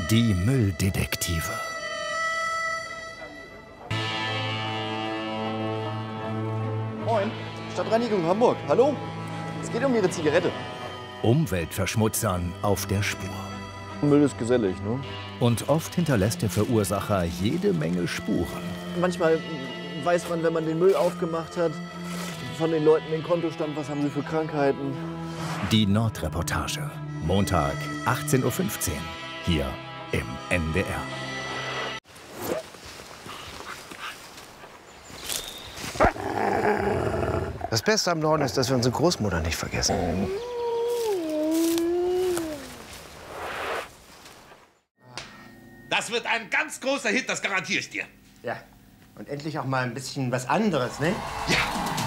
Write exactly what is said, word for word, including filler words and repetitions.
Die Mülldetektive. Moin, Stadtreinigung Hamburg. Hallo? Es geht um Ihre Zigarette. Umweltverschmutzern auf der Spur. Müll ist gesellig, ne? Und oft hinterlässt der Verursacher jede Menge Spuren. Manchmal weiß man, wenn man den Müll aufgemacht hat, von den Leuten den Kontostand, was haben sie für Krankheiten. Die Nordreportage. Montag, achtzehn Uhr fünfzehn. Hier im N D R. Das Beste am Norden ist, dass wir unsere Großmutter nicht vergessen. Das wird ein ganz großer Hit, das garantiere ich dir. Ja, und endlich auch mal ein bisschen was anderes, ne? Ja,